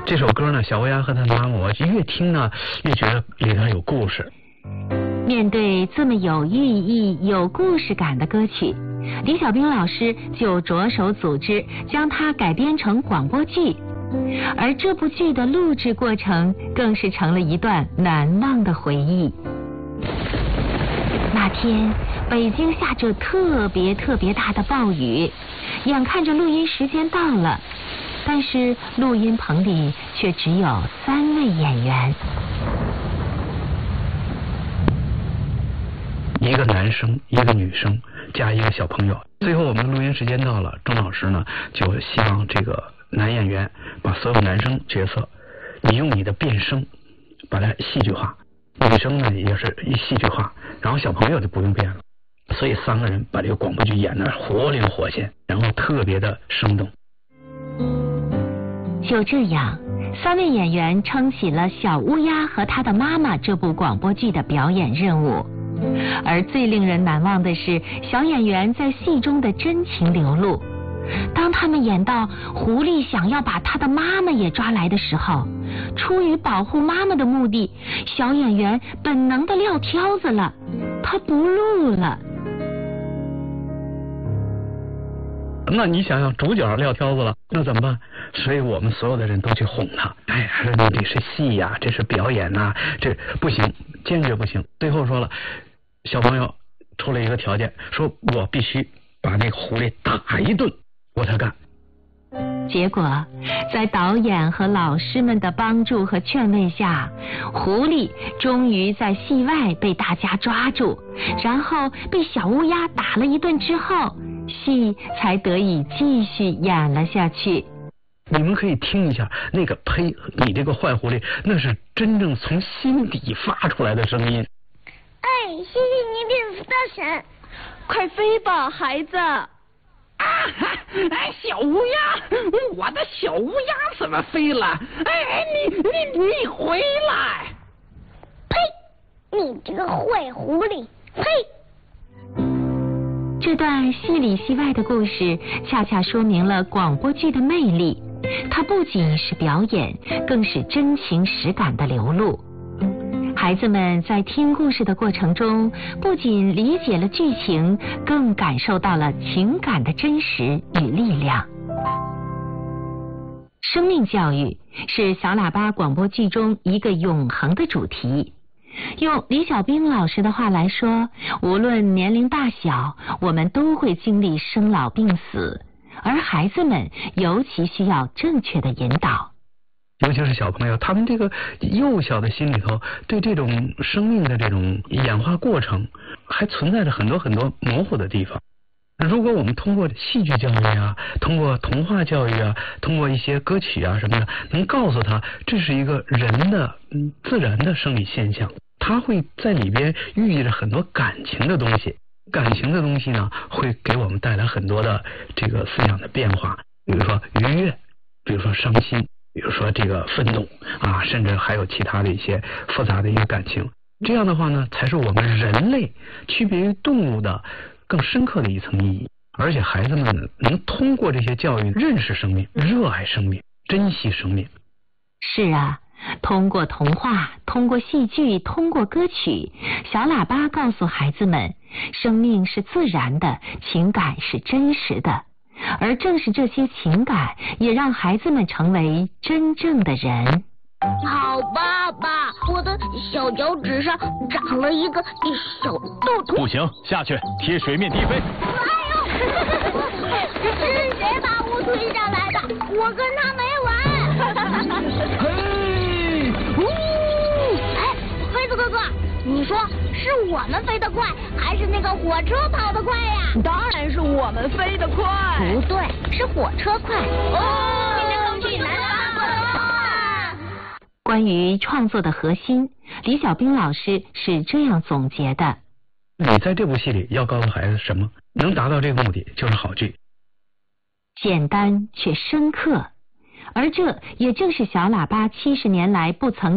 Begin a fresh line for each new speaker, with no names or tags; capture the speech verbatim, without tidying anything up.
这首歌呢，小乌鸦和他妈妈，我越听呢越觉得里头有故事。
面对这么有寓意、有故事感的歌曲，李小兵老师就着手组织将它改编成广播剧，而这部剧的录制过程更是成了一段难忘的回忆。那天北京下着特别特别大的暴雨，眼看着录音时间到了，但是录音棚里却只有三位演员。
一个男生，一个女生，加一个小朋友。最后我们的录音时间到了，钟老师呢就希望这个男演员把所有男生角色，你用你的变声把它戏剧化，女生呢也是戏剧化，然后小朋友就不用变了。所以三个人把这个广播剧演得活灵活现，然后特别的生动。
就这样，三位演员撑起了《小乌鸦和他的妈妈》这部广播剧的表演任务。而最令人难忘的是小演员在戏中的真情流露。当他们演到狐狸想要把他的妈妈也抓来的时候，出于保护妈妈的目的，小演员本能的撂挑子了，他不录了。
那你想想，主角撂挑子了，那怎么办？所以我们所有的人都去哄他，哎，说你这是戏呀、啊，这是表演呐、啊，这不行，坚决不行。最后说了，小朋友出了一个条件，说我必须把那个狐狸打一顿，我才干。
结果在导演和老师们的帮助和劝慰下，狐狸终于在戏外被大家抓住，然后被小乌鸦打了一顿之后，戏才得以继续演了下去。
你们可以听一下那个呸，你这个坏狐狸，那是真正从心底发出来的声音。
哎，谢谢你禀赋大神，
快飞吧，孩子！
啊，哎，小乌鸦，我的小乌鸦怎么飞了？哎哎，你你你回来！
呸！你这个坏狐狸！呸！
这段戏里戏外的故事，恰恰说明了广播剧的魅力。它不仅是表演，更是真情实感的流露。孩子们在听故事的过程中，不仅理解了剧情，更感受到了情感的真实与力量。生命教育是小喇叭广播剧中一个永恒的主题。用李小兵老师的话来说，无论年龄大小，我们都会经历生老病死，而孩子们尤其需要正确的引导。
尤其是小朋友，他们这个幼小的心里头，对这种生命的这种演化过程，还存在着很多很多模糊的地方。如果我们通过戏剧教育啊，通过童话教育啊，通过一些歌曲啊什么的，能告诉他这是一个人的嗯自然的生理现象，他会在里边寓意着很多感情的东西。感情的东西呢，会给我们带来很多的这个思想的变化，比如说愉悦，比如说伤心，比如说这个愤怒啊，甚至还有其他的一些复杂的一个感情。这样的话呢，才是我们人类区别于动物的更深刻的一层意义。而且孩子们呢，能通过这些教育认识生命，热爱生命，珍惜生命。
是啊，通过童话，通过戏剧，通过歌曲，小喇叭告诉孩子们，生命是自然的，情感是真实的。而正是这些情感，也让孩子们成为真正的人。
好爸爸，我的小脚趾上长了一个小痘痘。
不行，下去贴水面低飞。
哎呦，是谁把我推上来的？我跟他没完。
嘿，呜！
哎，飞子哥哥，你说是我们飞得快，还是那个火车跑得快呀？
当然是我们飞得快。
不对，是火车快。
哦，
你的工具来了。
关于创作的核心，李小兵老师是这样总结的：
你在这部戏里要告诉孩子什么？能达到这个目的就是好剧。
简单却深刻，而这也正是小喇叭七十年来不曾